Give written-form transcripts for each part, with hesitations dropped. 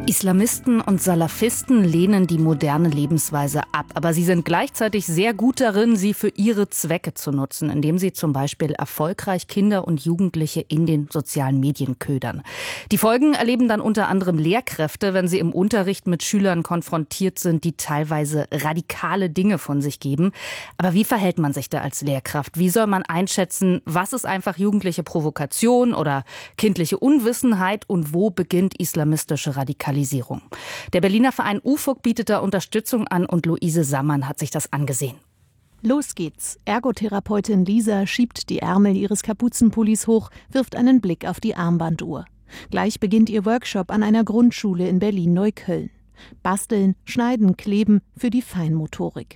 Islamisten und Salafisten lehnen die moderne Lebensweise ab, aber sie sind gleichzeitig sehr gut darin, sie für ihre Zwecke zu nutzen, indem sie zum Beispiel erfolgreich Kinder und Jugendliche in den sozialen Medien ködern. Die Folgen erleben dann unter anderem Lehrkräfte, wenn sie im Unterricht mit Schülern konfrontiert sind, die teilweise radikale Dinge von sich geben. Aber wie verhält man sich da als Lehrkraft? Wie soll man einschätzen, was ist einfach jugendliche Provokation oder kindliche Unwissenheit und wo beginnt islamistische Radikalisierung? Der Berliner Verein UFUG bietet da Unterstützung an und Luise Sammann hat sich das angesehen. Los geht's. Ergotherapeutin Lisa schiebt die Ärmel ihres Kapuzenpullis hoch, wirft einen Blick auf die Armbanduhr. Gleich beginnt ihr Workshop an einer Grundschule in Berlin-Neukölln. Basteln, Schneiden, Kleben für die Feinmotorik.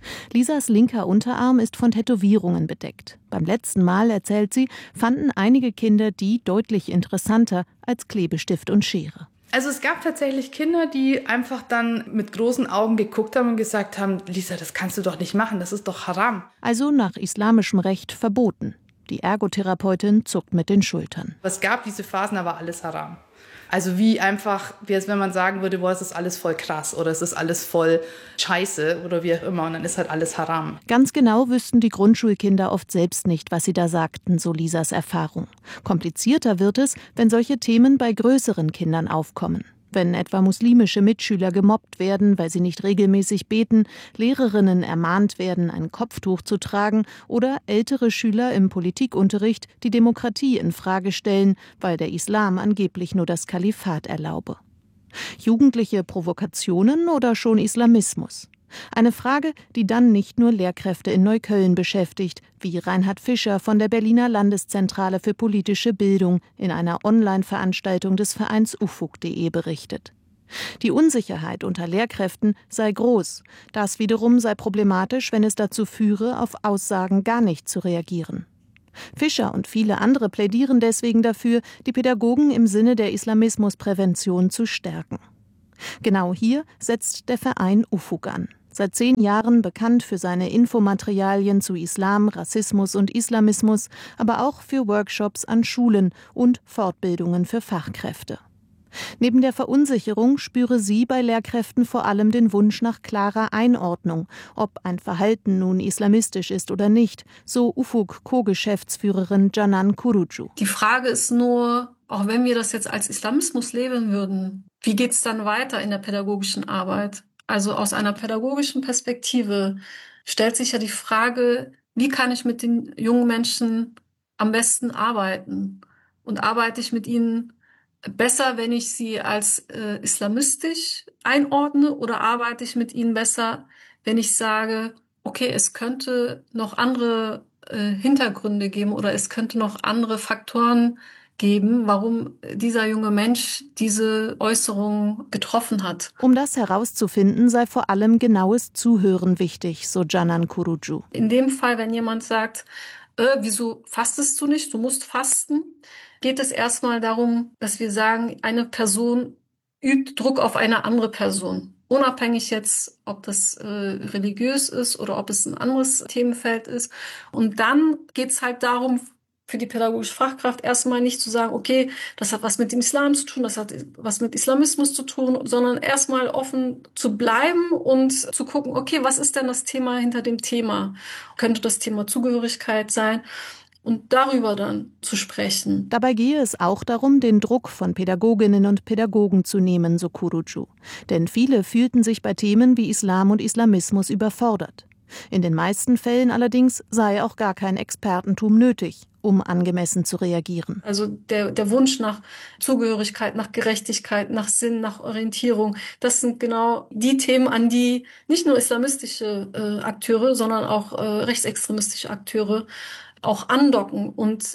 Lisas linker Unterarm ist von Tätowierungen bedeckt. Beim letzten Mal, erzählt sie, fanden einige Kinder die deutlich interessanter als Klebestift und Schere. Also es gab tatsächlich Kinder, die einfach dann mit großen Augen geguckt haben und gesagt haben, Lisa, das kannst du doch nicht machen, das ist doch haram. Also nach islamischem Recht verboten. Die Ergotherapeutin zuckt mit den Schultern. Es gab diese Phasen, aber alles haram. Also wie einfach, wie als wenn man sagen würde, boah, es ist alles voll krass oder es ist alles voll scheiße oder wie auch immer und dann ist halt alles haram. Ganz genau wüssten die Grundschulkinder oft selbst nicht, was sie da sagten, so Lisas Erfahrung. Komplizierter wird es, wenn solche Themen bei größeren Kindern aufkommen. Wenn etwa muslimische Mitschüler gemobbt werden, weil sie nicht regelmäßig beten, Lehrerinnen ermahnt werden, ein Kopftuch zu tragen oder ältere Schüler im Politikunterricht die Demokratie in Frage stellen, weil der Islam angeblich nur das Kalifat erlaube. Jugendliche Provokationen oder schon Islamismus? Eine Frage, die dann nicht nur Lehrkräfte in Neukölln beschäftigt, wie Reinhard Fischer von der Berliner Landeszentrale für politische Bildung in einer Online-Veranstaltung des Vereins ufug.de berichtet. Die Unsicherheit unter Lehrkräften sei groß. Das wiederum sei problematisch, wenn es dazu führe, auf Aussagen gar nicht zu reagieren. Fischer und viele andere plädieren deswegen dafür, die Pädagogen im Sinne der Islamismusprävention zu stärken. Genau hier setzt der Verein UFUG an. Seit 10 Jahren bekannt für seine Infomaterialien zu Islam, Rassismus und Islamismus, aber auch für Workshops an Schulen und Fortbildungen für Fachkräfte. Neben der Verunsicherung spüre sie bei Lehrkräften vor allem den Wunsch nach klarer Einordnung, ob ein Verhalten nun islamistisch ist oder nicht, so UFUG-Co-Geschäftsführerin Canan Kurucu. Die Frage ist nur, auch wenn wir das jetzt als Islamismus leben würden, wie geht's dann weiter in der pädagogischen Arbeit? Also aus einer pädagogischen Perspektive stellt sich ja die Frage, wie kann ich mit den jungen Menschen am besten arbeiten? Und arbeite ich mit ihnen besser, wenn ich sie als islamistisch einordne, oder arbeite ich mit ihnen besser, wenn ich sage, okay, es könnte noch andere Hintergründe geben oder es könnte noch andere Faktoren geben, warum dieser junge Mensch diese Äußerung getroffen hat. Um das herauszufinden, sei vor allem genaues Zuhören wichtig, so Canan Kurucu. In dem Fall, wenn jemand sagt, wieso fastest du nicht, du musst fasten, geht es erstmal darum, dass wir sagen, eine Person übt Druck auf eine andere Person. Unabhängig jetzt, ob das religiös ist oder ob es ein anderes Themenfeld ist. Und dann geht es halt darum, für die pädagogische Fachkraft erstmal nicht zu sagen, okay, das hat was mit dem Islam zu tun, das hat was mit Islamismus zu tun, sondern erstmal offen zu bleiben und zu gucken, okay, was ist denn das Thema hinter dem Thema? Könnte das Thema Zugehörigkeit sein? Und darüber dann zu sprechen. Dabei gehe es auch darum, den Druck von Pädagoginnen und Pädagogen zu nehmen, so Kurucu. Denn viele fühlten sich bei Themen wie Islam und Islamismus überfordert. In den meisten Fällen allerdings sei auch gar kein Expertentum nötig, um angemessen zu reagieren. Also der Wunsch nach Zugehörigkeit, nach Gerechtigkeit, nach Sinn, nach Orientierung, das sind genau die Themen, an die nicht nur islamistische Akteure, sondern auch rechtsextremistische Akteure auch andocken.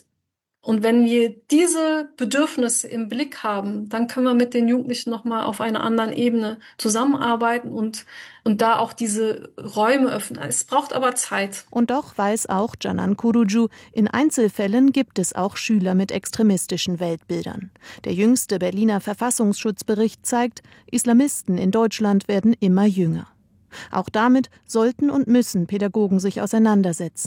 Und wenn wir diese Bedürfnisse im Blick haben, dann können wir mit den Jugendlichen nochmal auf einer anderen Ebene zusammenarbeiten und da auch diese Räume öffnen. Es braucht aber Zeit. Und doch weiß auch Canan Kurucu, in Einzelfällen gibt es auch Schüler mit extremistischen Weltbildern. Der jüngste Berliner Verfassungsschutzbericht zeigt, Islamisten in Deutschland werden immer jünger. Auch damit sollten und müssen Pädagogen sich auseinandersetzen.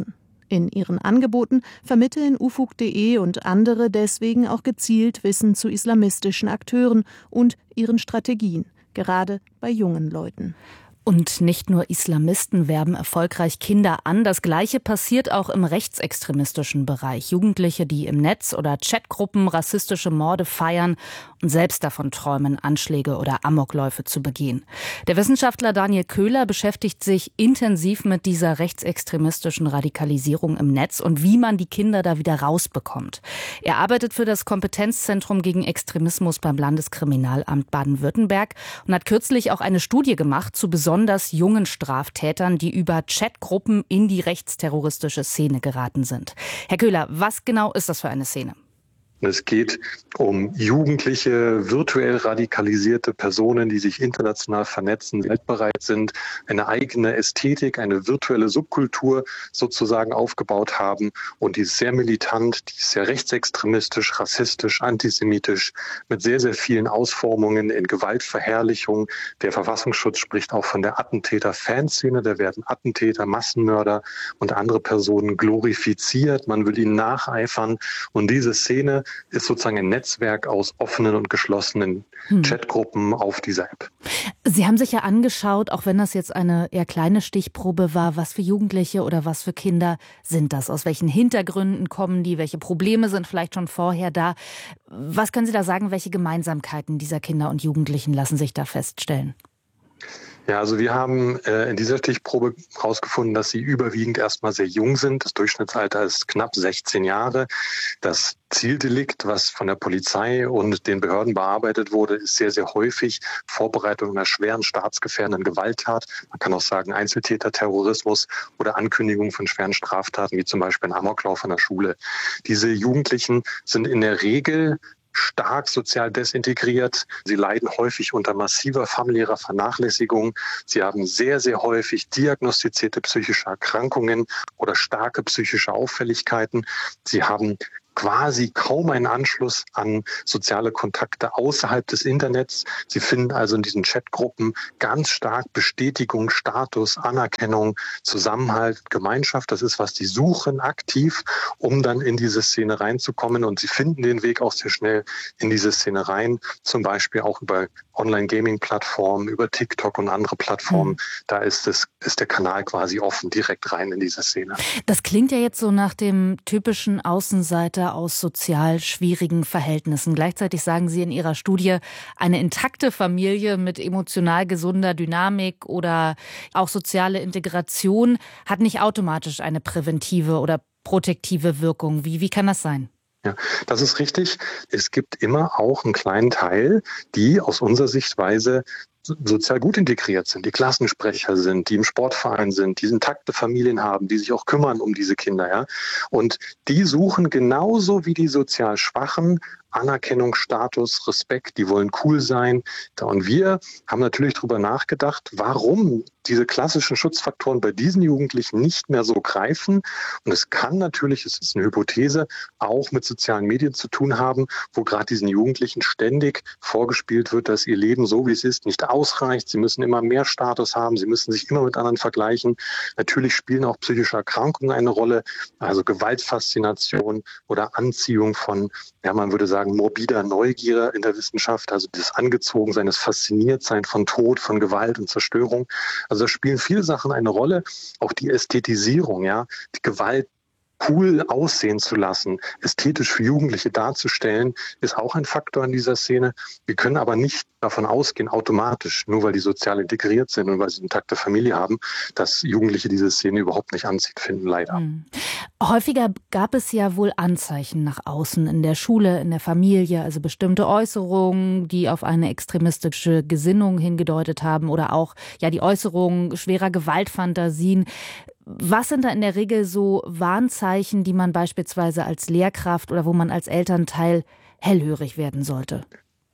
In ihren Angeboten vermitteln ufug.de und andere deswegen auch gezielt Wissen zu islamistischen Akteuren und ihren Strategien, gerade bei jungen Leuten. Und nicht nur Islamisten werben erfolgreich Kinder an. Das Gleiche passiert auch im rechtsextremistischen Bereich. Jugendliche, die im Netz oder Chatgruppen rassistische Morde feiern und selbst davon träumen, Anschläge oder Amokläufe zu begehen. Der Wissenschaftler Daniel Köhler beschäftigt sich intensiv mit dieser rechtsextremistischen Radikalisierung im Netz und wie man die Kinder da wieder rausbekommt. Er arbeitet für das Kompetenzzentrum gegen Extremismus beim Landeskriminalamt Baden-Württemberg und hat kürzlich auch eine Studie gemacht zu besonders jungen Straftätern, die über Chatgruppen in die rechtsterroristische Szene geraten sind. Herr Köhler, was genau ist das für eine Szene? Es geht um jugendliche, virtuell radikalisierte Personen, die sich international vernetzen, weltbereit sind, eine eigene Ästhetik, eine virtuelle Subkultur sozusagen aufgebaut haben und die ist sehr militant, die ist sehr rechtsextremistisch, rassistisch, antisemitisch, mit sehr, sehr vielen Ausformungen in Gewaltverherrlichung. Der Verfassungsschutz spricht auch von der Attentäter-Fanszene, da werden Attentäter, Massenmörder und andere Personen glorifiziert, man will ihnen nacheifern und diese Szene ist sozusagen ein Netzwerk aus offenen und geschlossenen Chatgruppen auf dieser App. Sie haben sich ja angeschaut, auch wenn das jetzt eine eher kleine Stichprobe war, was für Jugendliche oder was für Kinder sind das? Aus welchen Hintergründen kommen die? Welche Probleme sind vielleicht schon vorher da? Was können Sie da sagen, welche Gemeinsamkeiten dieser Kinder und Jugendlichen lassen sich da feststellen? Ja, also wir haben in dieser Stichprobe herausgefunden, dass sie überwiegend erstmal sehr jung sind. Das Durchschnittsalter ist knapp 16 Jahre. Das Zieldelikt, was von der Polizei und den Behörden bearbeitet wurde, ist sehr, sehr häufig Vorbereitung einer schweren staatsgefährdenden Gewalttat. Man kann auch sagen Einzeltäterterrorismus oder Ankündigung von schweren Straftaten, wie zum Beispiel ein Amoklauf an der Schule. Diese Jugendlichen sind in der Regel stark sozial desintegriert. Sie leiden häufig unter massiver familiärer Vernachlässigung. Sie haben sehr, sehr häufig diagnostizierte psychische Erkrankungen oder starke psychische Auffälligkeiten. Sie haben quasi kaum einen Anschluss an soziale Kontakte außerhalb des Internets. Sie finden also in diesen Chatgruppen ganz stark Bestätigung, Status, Anerkennung, Zusammenhalt, Gemeinschaft. Das ist, was die suchen aktiv, um dann in diese Szene reinzukommen. Und sie finden den Weg auch sehr schnell in diese Szene rein, zum Beispiel auch über Online-Gaming-Plattformen, über TikTok und andere Plattformen. Da ist der Kanal quasi offen, direkt rein in diese Szene. Das klingt ja jetzt so nach dem typischen Außenseiter aus sozial schwierigen Verhältnissen. Gleichzeitig sagen Sie in Ihrer Studie, eine intakte Familie mit emotional gesunder Dynamik oder auch soziale Integration hat nicht automatisch eine präventive oder protektive Wirkung. Wie kann das sein? Ja, das ist richtig. Es gibt immer auch einen kleinen Teil, die aus unserer Sichtweise sozial gut integriert sind, die Klassensprecher sind, die im Sportverein sind, die intakte Familien haben, die sich auch kümmern um diese Kinder. Ja? Und die suchen genauso wie die sozial Schwachen Anerkennung, Status, Respekt, die wollen cool sein. Und wir haben natürlich darüber nachgedacht, warum diese klassischen Schutzfaktoren bei diesen Jugendlichen nicht mehr so greifen. Und es kann natürlich, es ist eine Hypothese, auch mit sozialen Medien zu tun haben, wo gerade diesen Jugendlichen ständig vorgespielt wird, dass ihr Leben so wie es ist nicht ausreicht. Sie müssen immer mehr Status haben, sie müssen sich immer mit anderen vergleichen. Natürlich spielen auch psychische Erkrankungen eine Rolle, also Gewaltfaszination oder Anziehung von, ja, man würde sagen, morbider Neugier in der Wissenschaft, also das Angezogensein, das Fasziniertsein von Tod, von Gewalt und Zerstörung. Also da spielen viele Sachen eine Rolle, auch die Ästhetisierung, ja, die Gewalt cool aussehen zu lassen, ästhetisch für Jugendliche darzustellen, ist auch ein Faktor in dieser Szene. Wir können aber nicht davon ausgehen, automatisch, nur weil die sozial integriert sind und weil sie eine intakte Familie haben, dass Jugendliche diese Szene überhaupt nicht anziehend finden, leider. Häufiger gab es ja wohl Anzeichen nach außen in der Schule, in der Familie, also bestimmte Äußerungen, die auf eine extremistische Gesinnung hingedeutet haben oder auch ja die Äußerung schwerer Gewaltfantasien. Was sind da in der Regel so Warnzeichen, die man beispielsweise als Lehrkraft oder wo man als Elternteil hellhörig werden sollte?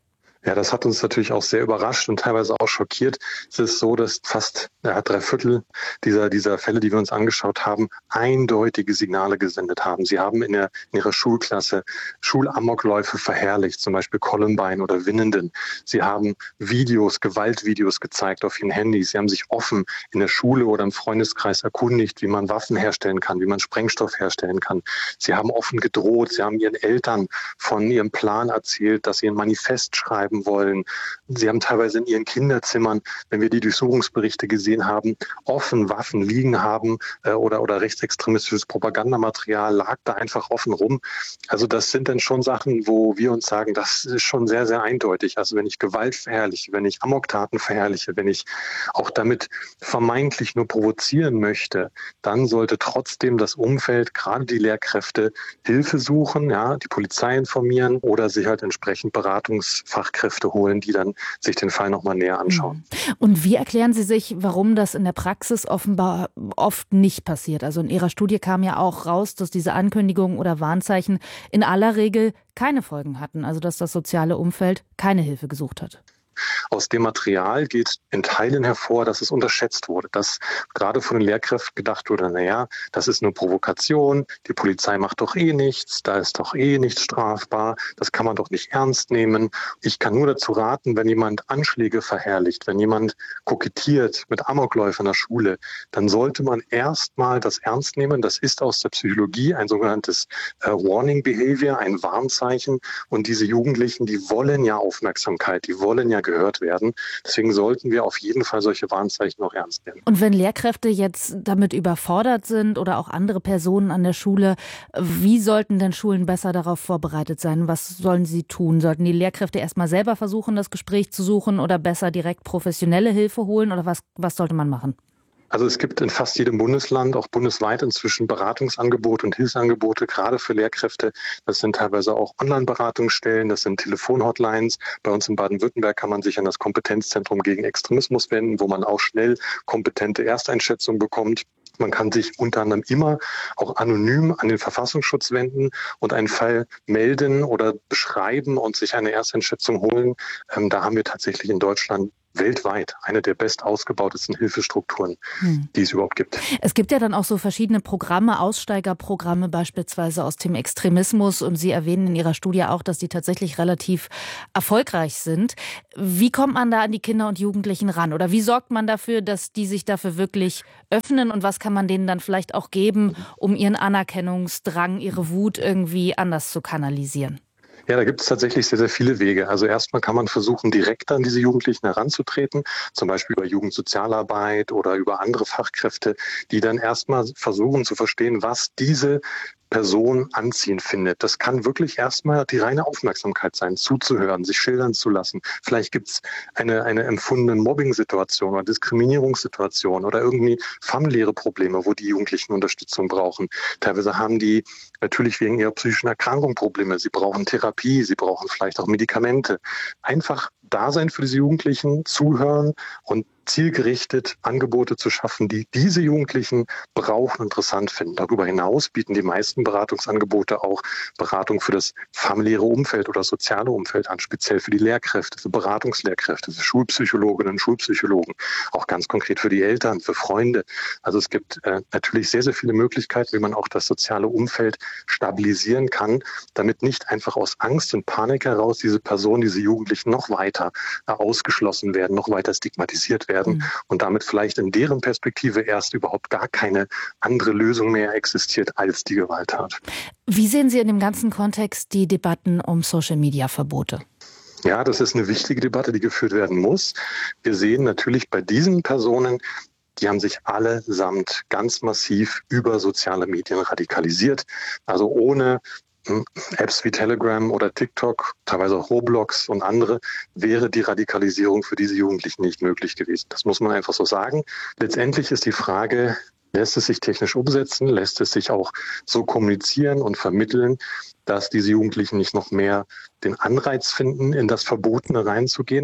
Ja, das hat uns natürlich auch sehr überrascht und teilweise auch schockiert. Es ist so, dass fast 3/4 dieser Fälle, die wir uns angeschaut haben, eindeutige Signale gesendet haben. Sie haben in ihrer Schulklasse Schulamokläufe verherrlicht, zum Beispiel Columbine oder Winnenden. Sie haben Gewaltvideos gezeigt auf ihren Handys. Sie haben sich offen in der Schule oder im Freundeskreis erkundigt, wie man Waffen herstellen kann, wie man Sprengstoff herstellen kann. Sie haben offen gedroht. Sie haben ihren Eltern von ihrem Plan erzählt, dass sie ein Manifest schreiben wollen. Sie haben teilweise in ihren Kinderzimmern, wenn wir die Durchsuchungsberichte gesehen haben, offen Waffen liegen haben oder rechtsextremistisches Propagandamaterial lag da einfach offen rum. Also das sind dann schon Sachen, wo wir uns sagen, das ist schon sehr, sehr eindeutig. Also wenn ich Gewalt verherrliche, wenn ich Amoktaten verherrliche, wenn ich auch damit vermeintlich nur provozieren möchte, dann sollte trotzdem das Umfeld, gerade die Lehrkräfte, Hilfe suchen, ja, die Polizei informieren oder sich halt entsprechend Beratungsfachkräfte holen, die dann sich den Fall nochmal näher anschauen. Und wie erklären Sie sich, warum das in der Praxis offenbar oft nicht passiert? Also in Ihrer Studie kam ja auch raus, dass diese Ankündigungen oder Warnzeichen in aller Regel keine Folgen hatten, also dass das soziale Umfeld keine Hilfe gesucht hat. Aus dem Material geht in Teilen hervor, dass es unterschätzt wurde, dass gerade von den Lehrkräften gedacht wurde, naja, das ist nur Provokation, die Polizei macht doch eh nichts, da ist doch eh nichts strafbar, das kann man doch nicht ernst nehmen. Ich kann nur dazu raten, wenn jemand Anschläge verherrlicht, wenn jemand kokettiert mit Amokläufen in der Schule, dann sollte man erstmal das ernst nehmen. Das ist aus der Psychologie ein sogenanntes Warning Behavior, ein Warnzeichen. Und diese Jugendlichen, die wollen ja Aufmerksamkeit, die wollen ja gehört werden. Deswegen sollten wir auf jeden Fall solche Warnzeichen auch ernst nehmen. Und wenn Lehrkräfte jetzt damit überfordert sind oder auch andere Personen an der Schule, wie sollten denn Schulen besser darauf vorbereitet sein? Was sollen sie tun? Sollten die Lehrkräfte erstmal selber versuchen, das Gespräch zu suchen oder besser direkt professionelle Hilfe holen? Oder was sollte man machen? Also es gibt in fast jedem Bundesland, auch bundesweit inzwischen Beratungsangebote und Hilfsangebote, gerade für Lehrkräfte. Das sind teilweise auch Online-Beratungsstellen, das sind Telefonhotlines. Bei uns in Baden-Württemberg kann man sich an das Kompetenzzentrum gegen Extremismus wenden, wo man auch schnell kompetente Ersteinschätzung bekommt. Man kann sich unter anderem immer auch anonym an den Verfassungsschutz wenden und einen Fall melden oder beschreiben und sich eine Ersteinschätzung holen. Da haben wir tatsächlich in Deutschland weltweit eine der best ausgebautesten Hilfestrukturen, die es überhaupt gibt. Es gibt ja dann auch so verschiedene Programme, Aussteigerprogramme beispielsweise aus dem Extremismus. Und Sie erwähnen in Ihrer Studie auch, dass die tatsächlich relativ erfolgreich sind. Wie kommt man da an die Kinder und Jugendlichen ran? Oder wie sorgt man dafür, dass die sich dafür wirklich öffnen? Und was kann man denen dann vielleicht auch geben, um ihren Anerkennungsdrang, ihre Wut irgendwie anders zu kanalisieren? Ja, da gibt es tatsächlich sehr, sehr viele Wege. Also erstmal kann man versuchen, direkt an diese Jugendlichen heranzutreten, zum Beispiel über Jugendsozialarbeit oder über andere Fachkräfte, die dann erstmal versuchen zu verstehen, was diese Person anziehend findet. Das kann wirklich erstmal die reine Aufmerksamkeit sein, zuzuhören, sich schildern zu lassen. Vielleicht gibt es eine empfundene Mobbing-Situation oder Diskriminierungssituation oder irgendwie familiäre Probleme, wo die Jugendlichen Unterstützung brauchen. Teilweise haben die natürlich wegen ihrer psychischen Erkrankung Probleme. Sie brauchen Therapie, sie brauchen vielleicht auch Medikamente. Einfach da sein für diese Jugendlichen, zuhören und zielgerichtet Angebote zu schaffen, die diese Jugendlichen brauchen und interessant finden. Darüber hinaus bieten die meisten Beratungsangebote auch Beratung für das familiäre Umfeld oder soziale Umfeld an, speziell für die Lehrkräfte, für Beratungslehrkräfte, für Schulpsychologinnen und Schulpsychologen, auch ganz konkret für die Eltern, für Freunde. Also es gibt natürlich sehr, sehr viele Möglichkeiten, wie man auch das soziale Umfeld stabilisieren kann, damit nicht einfach aus Angst und Panik heraus diese Personen, diese Jugendlichen noch weiter ausgeschlossen werden, noch weiter stigmatisiert werden und damit vielleicht in deren Perspektive erst überhaupt gar keine andere Lösung mehr existiert als die Gewalttat. Wie sehen Sie in dem ganzen Kontext die Debatten um Social-Media-Verbote? Ja, das ist eine wichtige Debatte, die geführt werden muss. Wir sehen natürlich bei diesen Personen, die haben sich allesamt ganz massiv über soziale Medien radikalisiert. Also ohne Apps wie Telegram oder TikTok, teilweise auch Roblox und andere, wäre die Radikalisierung für diese Jugendlichen nicht möglich gewesen. Das muss man einfach so sagen. Letztendlich ist die Frage, lässt es sich technisch umsetzen, lässt es sich auch so kommunizieren und vermitteln, dass diese Jugendlichen nicht noch mehr den Anreiz finden, in das Verbotene reinzugehen.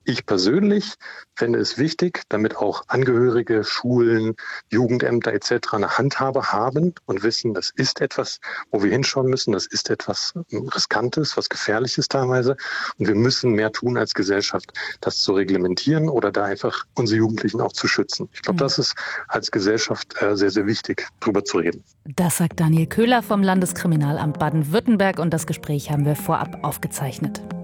Ich persönlich fände es wichtig, damit auch Angehörige, Schulen, Jugendämter etc. eine Handhabe haben und wissen, das ist etwas, wo wir hinschauen müssen, das ist etwas Riskantes, was Gefährliches teilweise und wir müssen mehr tun als Gesellschaft, das zu reglementieren oder da einfach unsere Jugendlichen auch zu schützen. Ich glaube, das ist als Gesellschaft sehr, sehr wichtig, drüber zu reden. Das sagt Daniel Köhler vom Landeskriminalamt Baden-Württemberg und das Gespräch haben wir vorab aufgezeichnet.